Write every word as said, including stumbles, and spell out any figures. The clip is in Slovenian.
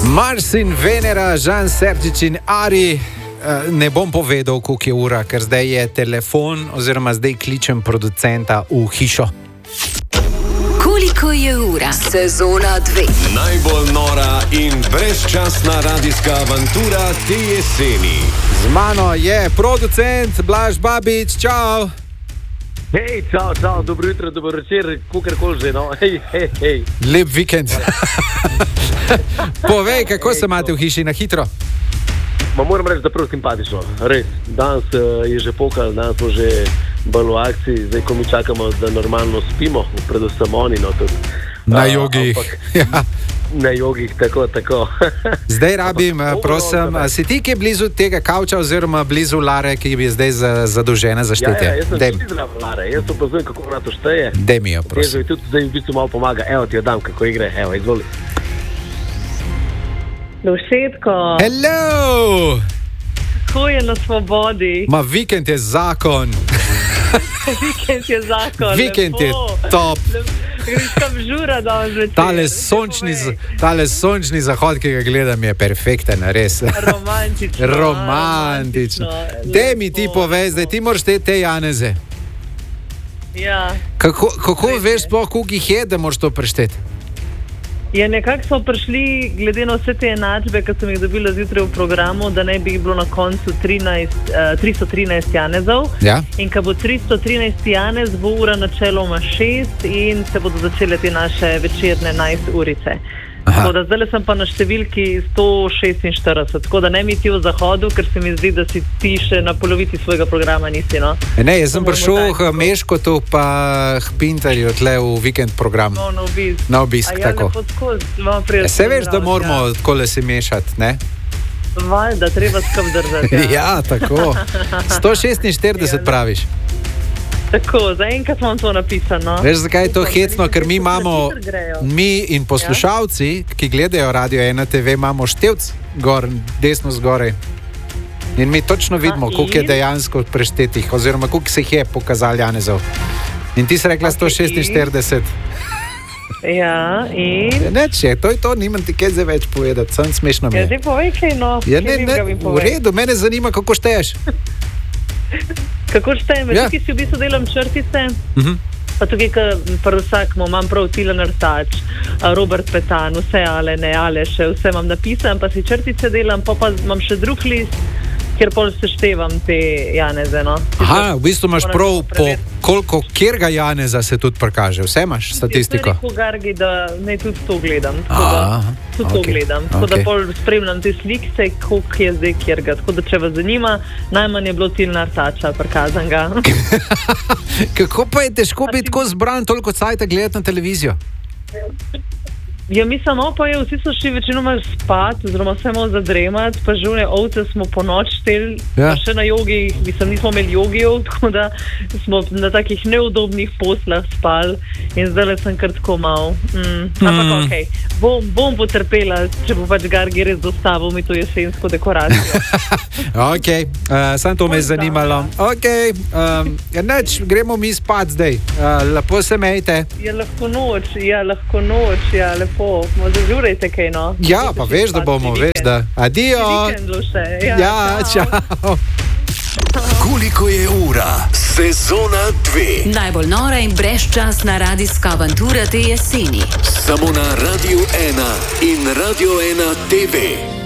Mars in Venera, Žan Sergič in Ari. Ne bom povedal, koliko je ura, ker zdaj je telefon, oziroma zdaj kličem producenta v hišo. Koliko je ura? Sezona dve. Najbolj nora in brezčasna radijska avantura te jeseni. Z mano je producent Blaž Babič, čau! Hej, čau, čau, dobro jutro, dobro večer, kakorkoli že, no, hej, hej, hej. Lep vikend. Povej, kako se imate v hiši, na hitro? Ma moram reči, da prav simpatično, res. Danes uh, je že pokal, danes smo že bolj v akciji, zdaj ko mi čakamo, da normalno spimo, predvsem oni, no, tudi. Na jogih. Ja. Na jogih, tako, tako. Zdaj rabim, prosim, si ti, ki je blizu tega kavča oziroma blizu Lare, ki je zdaj zadolžena za štetje? Ja, ja, jaz sem tudi zdrav Lare, jaz opazujem, kako ona to šteje. Dej mi jo, prosim. Jaz tudi zdaj v bistvu malo pomaga, evo ti jo dam, kako igre, evo, izvoli. Lovšetko. Hello! Kako je na svobodi? Ma vikend je zakon. Vikend je zakon. Vikend lepo. je top. Greš kam žura danes večer. Tale sončni, tale sončni zahod, ki ga gledam, je perfekten, res. Romantično. Romantično. Dej mi ti povej, zdaj ti moraš te, te Janeze. Ja. Kako, kako veš sploh, koliko jih je, da moraš to prešteti? Ja, nekako smo prišli, glede na vse te enačbe, ki sem jih dobila zjutraj v programu, da naj bi jih bilo na koncu trinajst, uh, tristo trinajst Janezov. Ja. In ko bo tristo trinajst Janez, bo ura načeloma šest in se bodo začele te naše večerne enajst urice. Tako da zdaj sem pa na številki sto šestinštirideset, tako da ne mi ti v zahodu, ker se mi zdi, da si ti še na polovici svojega programa nisi, no? Ne, jaz sem prišel k Meškotu pa k Pintarju tle v vikend program. No, na obisk. Na obisk, ja, tako. Ja, se veš, da moramo takole si mešati, ne? Valjda, treba skrb držati. Ja, ja tako. sto šestinštirideset ja, praviš. Tako, zaenkrat imam to napisano. Veš, zakaj je to hecno? Ker mi imamo, mi in poslušalci, ki gledajo Radio ena te ve, imamo števc gor, desno zgoraj. In mi točno vidimo, koliko je dejansko preštetih, oziroma koliko se jih je pokazal Janezov. In ti si rekla sto šestinštirideset. Ja, in? Neč je, to je to, nimam ti kaj zdaj več povedati, sem smešno mi je. Ja, zdaj povej kaj, no. Ja, ne, ne, v redu, mene zanima, kako šteješ. Kako štejem, ja. Tukaj si v bistvu delam črtice, uh-huh. pa tukaj, kar vsakmo, imam prav Tilen Artač, Robert Petan, vse Alene, Aleše, vse imam napisan, pa si črtice delam, pa pa imam še drug list, kjer pol seštevam te Janeze, no. Aha, v bistvu imaš prav po koliko, kjerga Janeza se tudi prikaže, vse imaš statistiko? Je to Gargi, da ne tudi to gledam, Aha, tudi okay, to gledam, tako okay. da pol spremljam te slikce, koliko je zdaj kjerga, tako da če vas zanima, najmanj je bilo Tilen Artača prikazan ga. Kako pa je težko biti tako zbran, toliko cajta gledati na televizijo? Ja, mi samo pa je, vsi so šli večinoma spat, oziroma vse malo zadremat, pa živne ovce smo po noč štel, ja. Pa še na jogi, mislim, nismo imeli jogijev, tako da smo na takih neudobnih poslah spali in zdaj sem kar tako mal. Mm. Ampak mm. okej, okay. bom, bom potrpela, če bo pač Gargi res dostavil mi to jesensko dekoracijo. Ok, uh, sam to me je zanimalo. Ok, um, ja, neč, gremo mi spat zdaj, uh, lepo se mejte. Ja, lahko noč, ja, lahko noč, ja, lepo. Zažurajte kaj, no. Ja, pa veš, da bomo, veš, da. Adijo. Ja, ja, čau. Koliko je ura? Sezona dve. Najbolj nora in brezčasna radijska avantura te jeseni. Samo na Radio ena in Radio ena te ve.